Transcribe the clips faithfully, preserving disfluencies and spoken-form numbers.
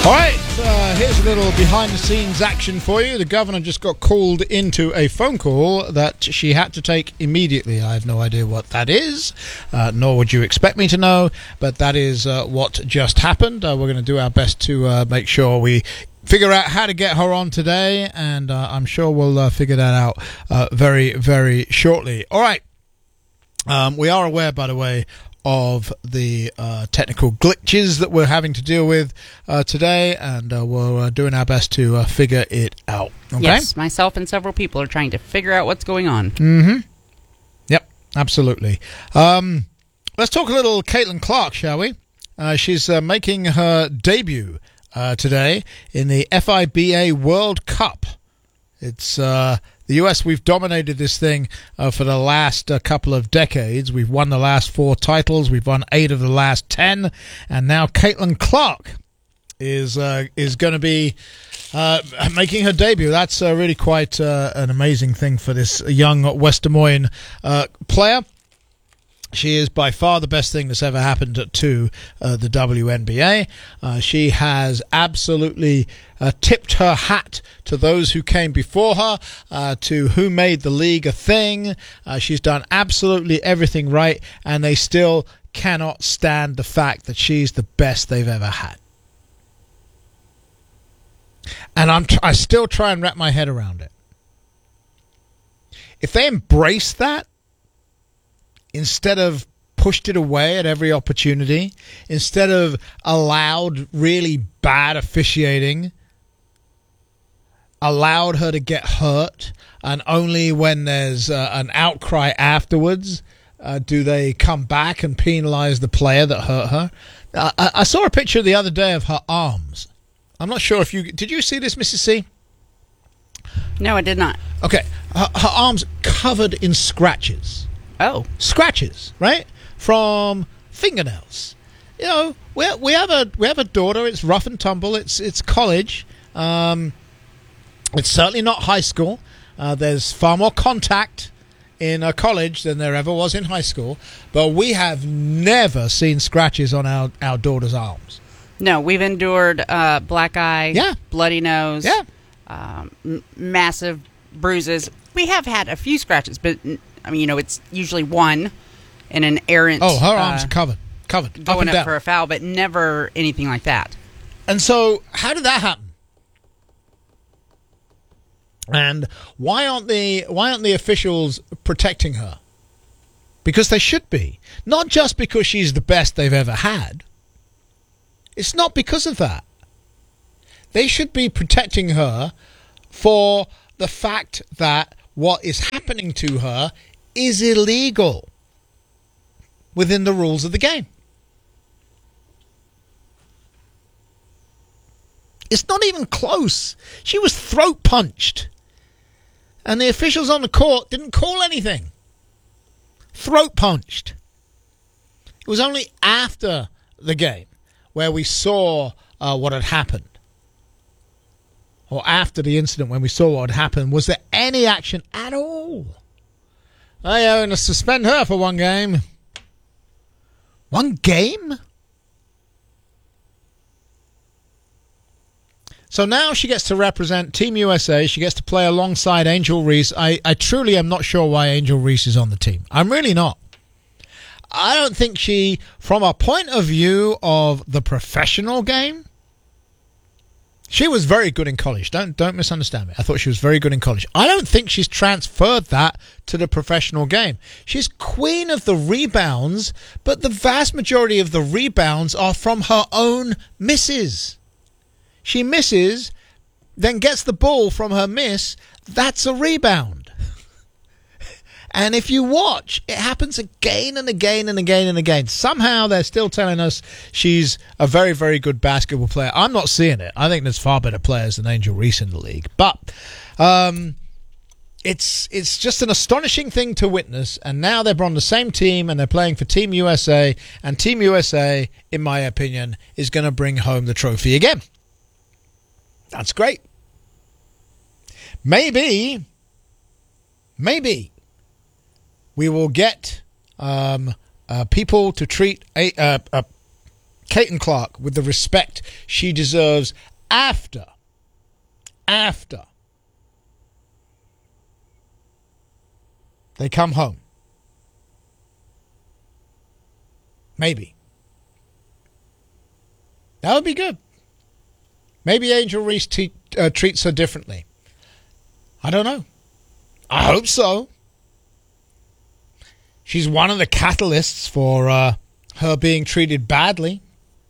All right, uh, here's a little behind-the-scenes action for you. The governor just got called into a phone call that she had to take immediately. I have no idea what that is, uh, nor would you expect me to know, but that is uh, what just happened. Uh, we're going to do our best to uh, make sure we figure out how to get her on today, and uh, I'm sure we'll uh, figure that out uh, very, very shortly. All right. Um, we are aware, by the way, of the uh, technical glitches that we're having to deal with uh, today, and uh, we're uh, doing our best to uh, figure it out. Okay? Yes, myself and several people are trying to figure out what's going on. Mm-hmm. Yep, absolutely. Um, let's talk a little Caitlin Clark, shall we? Uh, she's uh, making her debut uh, today in the F I B A World Cup. It's uh, the U S. We've dominated this thing uh, for the last uh, couple of decades. We've won the last four titles. We've won eight of the last ten. And now Caitlin Clark is uh, is going to be uh, making her debut. That's uh, really quite uh, an amazing thing for this young West Des Moines uh, player. She is by far the best thing that's ever happened to uh, the W N B A. Uh, she has absolutely uh, tipped her hat to those who came before her, uh, to who made the league a thing. Uh, she's done absolutely everything right, and they still cannot stand the fact that she's the best they've ever had. And I'm tr- I still try and wrap my head around it. If they embrace that, instead of pushed it away at every opportunity, instead of allowed really bad officiating, allowed her to get hurt, and only when there's uh, an outcry afterwards uh, do they come back and penalize the player that hurt her. Uh, I, I saw a picture the other day of her arms. I'm not sure if you... Did you see this, Missus C? No, I did not. Okay. Her, her arms covered in scratches. Oh. Scratches, right? From fingernails. You know, we we have a we have a daughter. It's rough and tumble. It's it's college. Um, it's certainly not high school. Uh, there's far more contact in a college than there ever was in high school. But we have never seen scratches on our, our daughter's arms. No, we've endured uh, black eye, yeah. bloody nose, yeah. um, m- massive bruises. We have had a few scratches, but... I mean, you know, it's usually one in an errant... Oh, her arms uh, are covered. Covered. Going up, up for a foul, but never anything like that. And so, how did that happen? And why aren't the why aren't the officials protecting her? Because they should be. Not just because she's the best they've ever had. It's not because of that. They should be protecting her for the fact that what is happening to her is illegal within the rules of the game. It's not even close. She was throat punched. And the officials on the court didn't call anything. Throat punched. It was only after the game where we saw uh, what had happened. Or after the incident when we saw what had happened. Was there any action at all? They're going to suspend her for one game. One game? So now she gets to represent Team U S A. She gets to play alongside Angel Reese. I, I truly am not sure why Angel Reese is on the team. I'm really not. I don't think she, from a point of view of the professional game, she was very good in college. Don't don't misunderstand me. I thought she was very good in college. I don't think she's transferred that to the professional game. She's queen of the rebounds, but the vast majority of the rebounds are from her own misses. She misses, then gets the ball from her miss. That's a rebound. And if you watch, it happens again and again and again and again. Somehow they're still telling us she's a very, very good basketball player. I'm not seeing it. I think there's far better players than Angel Reese in the league. But um, it's it's just an astonishing thing to witness. And now they're on the same team and they're playing for Team U S A. And Team U S A, in my opinion, is going to bring home the trophy again. That's great. Maybe, maybe... we will get um, uh, people to treat a, uh, uh, Caitlin Clark with the respect she deserves after, after they come home. Maybe. That would be good. Maybe Angel Reese te- uh, treats her differently. I don't know. I hope so. She's one of the catalysts for uh, her being treated badly.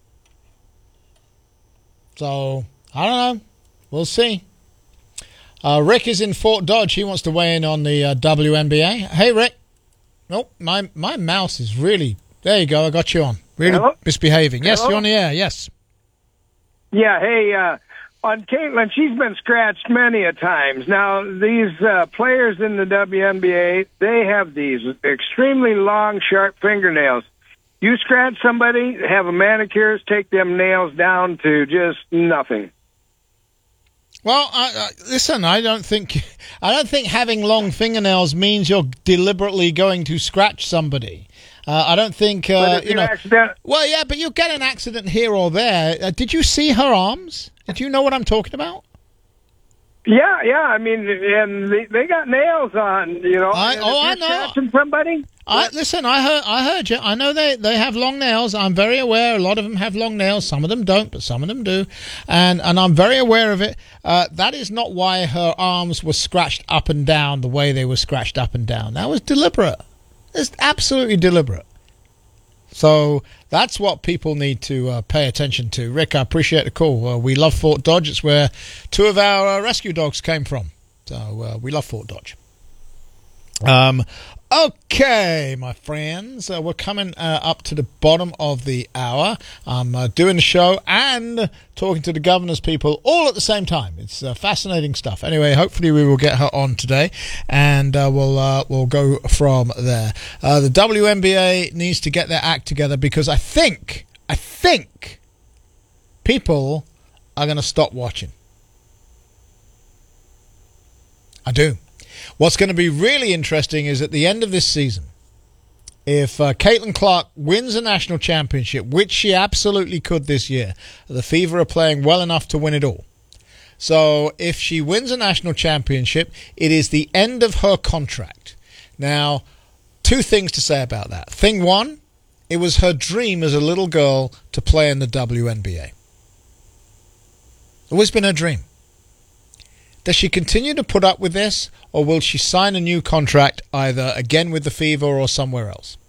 So, I don't know. We'll see. Uh, Rick is in Fort Dodge. He wants to weigh in on the uh, W N B A. Hey, Rick. Nope, my, my mouse is really... There you go. I got you on. Really Hello? misbehaving. Yes, Hello? you're on the air. Yes. Yeah, hey, uh, on Caitlin, she's been scratched many a times. Now, these uh, players in the W N B A, they have these extremely long, sharp fingernails. You scratch somebody, have a manicurist take them nails down to just nothing. Well, I, I, listen, I don't think I don't think having long fingernails means you're deliberately going to scratch somebody. Uh, I don't think, uh, But if you you know. accident- Well, yeah, but you'll get an accident here or there. Uh, did you see her arms? Did you know what I'm talking about? Yeah, yeah, I mean, and they, they got nails on, you know. I- and oh, if I you're know. scratching somebody. I, listen, I heard, I heard you. I know they, they have long nails. I'm very aware. A lot of them have long nails. Some of them don't, but some of them do. And and I'm very aware of it. Uh, that is not why her arms were scratched up and down the way they were scratched up and down. That was deliberate. It's absolutely deliberate. So that's what people need to uh, pay attention to. Rick, I appreciate the call. Uh, we love Fort Dodge. It's where two of our uh, rescue dogs came from. So uh, we love Fort Dodge. Um, okay, my friends, uh, we're coming uh, up to the bottom of the hour. I'm uh, doing the show and talking to the governor's people all at the same time. It's uh, fascinating stuff. Anyway, hopefully we will get her on today, and uh, we'll uh, we'll go from there. Uh, the W N B A needs to get their act together because I think I think people are going to stop watching. I do. What's going to be really interesting is at the end of this season, if uh, Caitlin Clark wins a national championship, which she absolutely could this year, the Fever are playing well enough to win it all. So if she wins a national championship, it is the end of her contract. Now, two things to say about that. Thing one, it was her dream as a little girl to play in the W N B A. Always been her dream. Does she continue to put up with this, or will she sign a new contract either again with the Fever or somewhere else?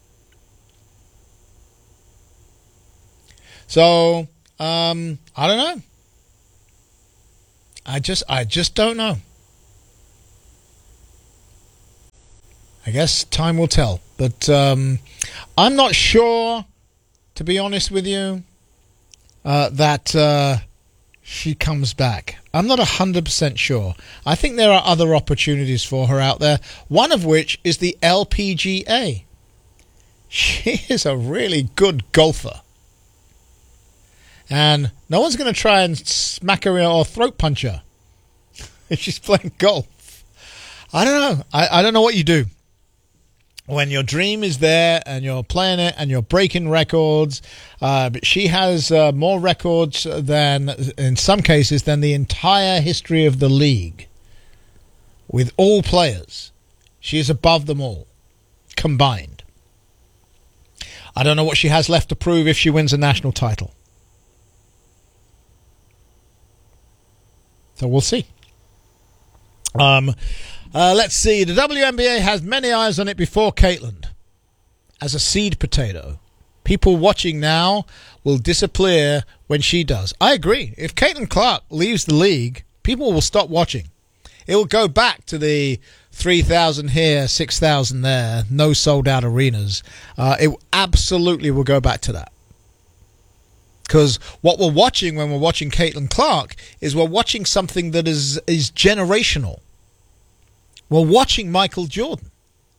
So, um, I don't know. I just, I just don't know. I guess time will tell. But um, I'm not sure, to be honest with you, uh, that uh, she comes back. I'm not one hundred percent sure. I think there are other opportunities for her out there, one of which is the L P G A. She is a really good golfer. And no one's going to try and smack her or throat punch her if she's playing golf. I don't know. I, I don't know what you do. When your dream is there and you're playing it and you're breaking records, uh, but she has uh, more records than, in some cases, than the entire history of the league. With all players, she is above them all, combined. I don't know what she has left to prove if she wins a national title. So we'll see. Um... Uh, let's see. The W N B A has many eyes on it before Caitlin. As a seed potato. People watching now will disappear when she does. I agree. If Caitlin Clark leaves the league, people will stop watching. It will go back to the three thousand here, six thousand there, no sold-out arenas. Uh, it absolutely will go back to that. Because what we're watching when we're watching Caitlin Clark is we're watching something that is is generational. We're watching Michael Jordan.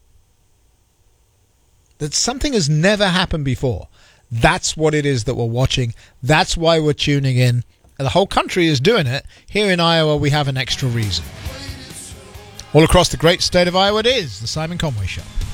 That something has never happened before. That's what it is that we're watching. That's why we're tuning in. And the whole country is doing it. Here in Iowa, we have an extra reason. All across the great state of Iowa, it is the Simon Conway Show.